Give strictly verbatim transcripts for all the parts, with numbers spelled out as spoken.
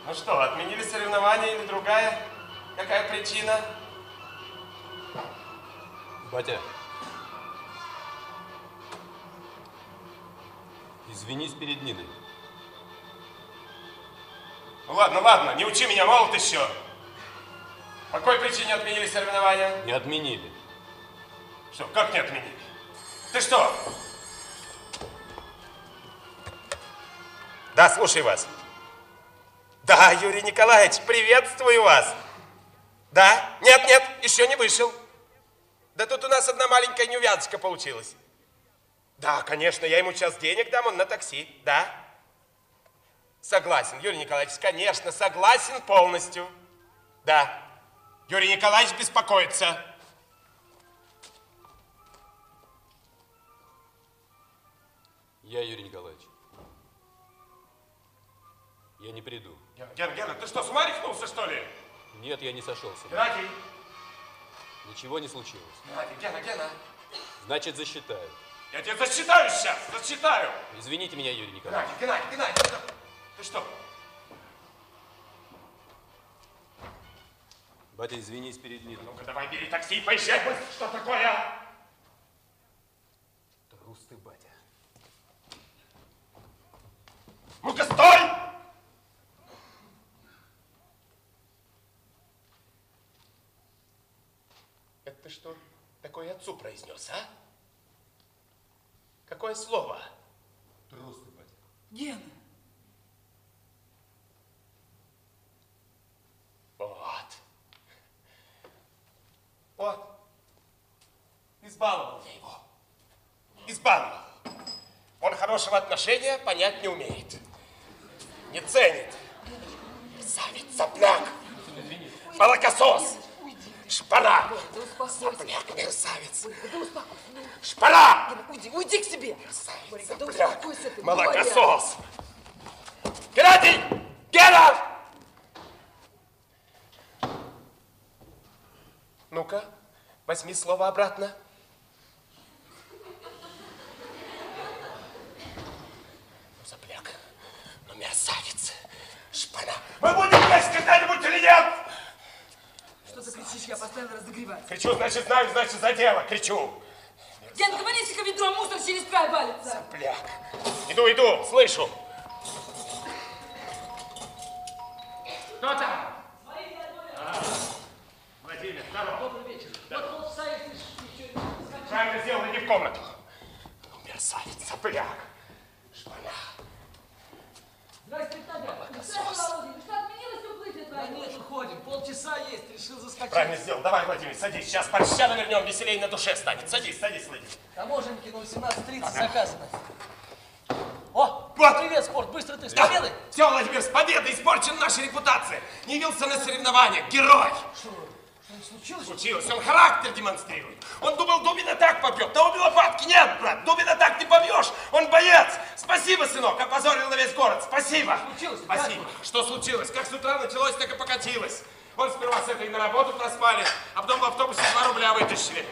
Ну что, отменили соревнования или другая? Какая причина? Батя, извинись перед Ниной. Ну ладно, ладно, не учи меня, молод еще. По какой причине отменили соревнования? Не отменили. Что, как не отменили? Ты что? Да, слушай вас. Да, Юрий Николаевич, приветствую вас. Да? Нет, нет, еще не вышел. Да тут у нас одна маленькая неувязочка получилась. Да, конечно, я ему сейчас денег дам, он на такси. Да? Согласен, Юрий Николаевич, конечно, согласен полностью. Да. Юрий Николаевич беспокоится. Я, Юрий Николаевич, я не приду. Гена, Гена, Гена, ты что, с ума рехнулся, что ли? Нет, я не сошелся. Геннадий. Ничего не случилось. Геннадий, Гена, Гена. Значит, засчитаю. Я тебя засчитаю сейчас, засчитаю. Извините меня, Юрий Николаевич. Геннадий, Геннадий, Геннадий. Ты что? Батя, извинись перед Ниной. Ну-ка, давай, бери такси и поезжай. Что такое? Трус ты, батя. Ну-ка, стой! Это ты что такое отцу произнес, а? Какое слово? Трус ты, батя. Гена. Вот. Вот. Избаловал я его. Избаловал. Он хорошего отношения понять не умеет. Не ценит. Мерзавец, сопляк. Молокосос. Шпара. Сопляк, мерзавец. Шпара. Уйди, уйди к себе. Мерзавец, Да сопляк. успокойся ты, Молокосос. Геннадий! Гена! Ну-ка, возьми слово обратно. Ну, сопляк, ну, мерзавец, шпана. Мы будем есть когда-нибудь или нет? Что ты кричишь? Я постоянно разогреваюсь. Кричу, значит, знаю, значит, за дело. Кричу. Ген, говорите-ка, ведро мусор через край валится. Сопляк. Иду, иду, слышу. Кто там? А, Владимир, здорово. Добрый вечер. Вот полчаса, если ничего не скажешь. Правильно сделал, иди в комнату. Мерзавец, сопляк. Шпана. Здравствуйте, Надя. Здравствуйте, Володя. Что, отменилось уплыть? Да нет, уходим. Полчаса есть, решил заскочить. Правильно сделал. Давай, Владимир, садись. Сейчас польщано вернем, веселей на душе станет. Садись, садись, Владимир. Таможенники на восемнадцать тридцать заказано. О, Вот. привет, спорт. Быстро ты с Да. победой? Все, Владимир, с победой испорчена наша репутация. Не явился на соревнованиях. Герой. Что? Что-нибудь случилось? Случилось. Он характер демонстрирует. Он думал, Дубина так побьет. На обе лопатки. Нет, брат, Дубина так не побьешь. Он боец. Спасибо, сынок. Опозорил на весь город. Спасибо. Случилось? Спасибо. Что случилось? Как с утра началось, так и покатилось. Он сперва с этой на работу проспали, а потом в автобусе два рубля вытащили.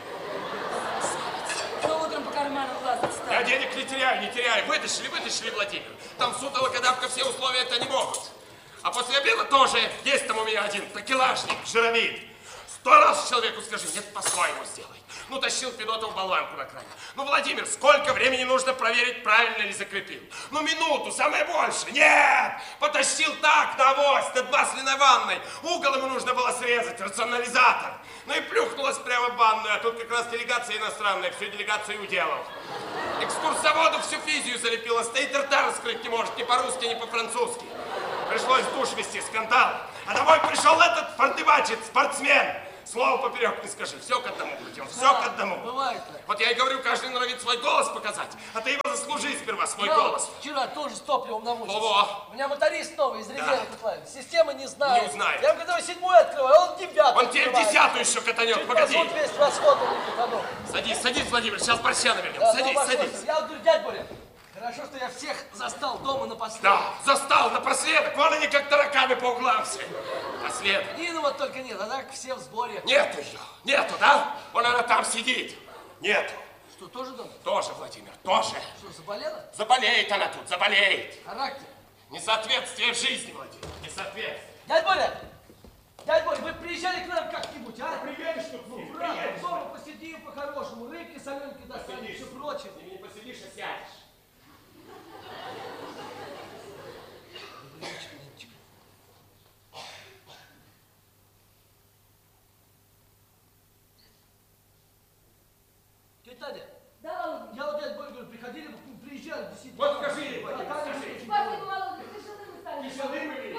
Что утром по карману лазать стал? Я денег не теряю, не теряю. Вытащили, вытащили, Владимир. Там суд и локодавка все условия это не могут. А после обеда тоже есть там у меня один такелажник, жировид. Сто раз человеку скажи, нет, по-своему сделай. Ну, тащил Федотов болванку на кране. Ну, Владимир, сколько времени нужно проверить, правильно ли закрепил? Ну, минуту, самое больше. Нет! Потащил так, на авось, над масляной ванной. Угол ему нужно было срезать, рационализатор. Ну и плюхнулась прямо в ванную, а тут как раз делегация иностранная, всю делегацию уделал. Экскурсоводу всю физию залепила, стоит рта раскрыть не может, ни по-русски, ни по-французски. Пришлось в душ вести, скандал. А домой пришел этот фортебачец, спортсмен. Слово поперек не скажи, все к одному путем, все Да, к одному. бывает так. Вот я и говорю, каждый норовит свой голос показать, а ты его заслужи сперва, свой Я голос. вчера тоже с топливом намучился. Во-во. У меня моторист новый из резерва отправили. Система не знает. Не узнает. Я когда седьмой открываю, а он девятый. Он тебе в открывает. десятую еще катанет, Чуть погоди. мазут весь расход он не катанул. Садись, садись, Владимир, сейчас борща навернем. Да, Садись, ну, садись. обошлось. Я говорю, дядь Боря, хорошо, что я всех застал дома напоследок. Да, застал напоследок, вон они как тараканы по углам все. Последок. Нины вот только нет, а так все в сборе. Нету ее, нету, да? Вон она там сидит. Нету. Что, тоже дома? Тоже, Владимир, тоже. Что, заболела? Заболеет она тут, заболеет. Характер? Несоответствие жизни, Владимир, несоответствие. Дядь Боря! Дядь Боря, вы приезжали к нам как-нибудь, а? Приедешь тут, Ну, ну, брат, приедешь. дома посидим по-хорошему, рыбки, соленки достанем, Посидишь. все прочее. Ты не посидишь, а сядешь. Тетя Надя, Да, Володя. я вот дядь Боря говорю, приходили, бы, приезжали, действительно. Вот скажи ей, Владимир, А как скажи. же- Спасибо, Володя, ты что ты мы стали? Тишины мы